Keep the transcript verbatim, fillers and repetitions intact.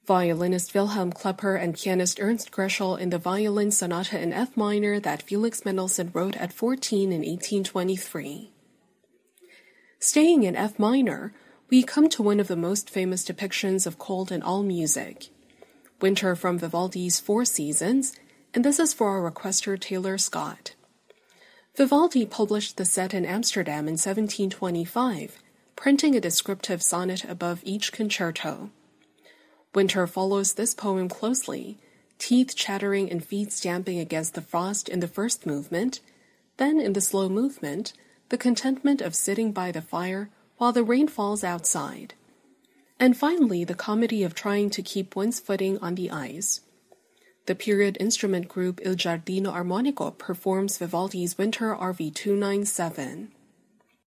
Violinist Wilhelm Klepper and pianist Ernst Greschel in the violin sonata in F minor that Felix Mendelssohn wrote at fourteen in eighteen twenty-three. Staying in F minor, we come to one of the most famous depictions of cold in all music, Winter from Vivaldi's Four Seasons, and this is for our requester Taylor Scott. Vivaldi published the set in Amsterdam in seventeen twenty-five, printing a descriptive sonnet above each concerto. Winter follows this poem closely, teeth chattering and feet stamping against the frost in the first movement, then in the slow movement, the contentment of sitting by the fire while the rain falls outside, and finally the comedy of trying to keep one's footing on the ice. The period instrument group Il Giardino Armonico performs Vivaldi's Winter R V two ninety-seven.